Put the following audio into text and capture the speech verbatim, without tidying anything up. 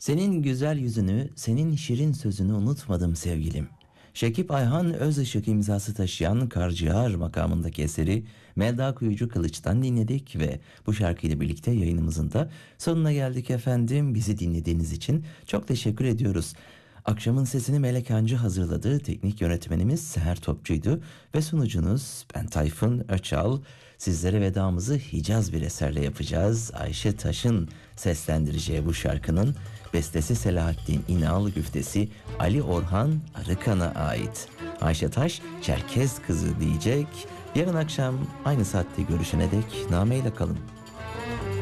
Senin güzel yüzünü, senin şirin sözünü unutmadım sevgilim. Şekip Ayhan Özışık imzası taşıyan Karciğar makamındaki eseri Melda Kuyucu Kılıç'tan dinledik ve bu şarkıyla birlikte yayınımızın da sonuna geldik efendim. Bizi dinlediğiniz için çok teşekkür ediyoruz. Akşamın sesini Melek Hancı hazırladı. Teknik yönetmenimiz Seher Topçu'ydu ve sunucunuz ben Tayfun Öçal. Sizlere vedamızı Hicaz bir eserle yapacağız. Ayşe Taş'ın seslendireceği bu şarkının bestesi Selahattin İnal, güftesi Ali Orhan Arıkan'a ait. Ayşe Taş Çerkez Kızı diyecek. Yarın akşam aynı saatte görüşene dek nameyle kalın.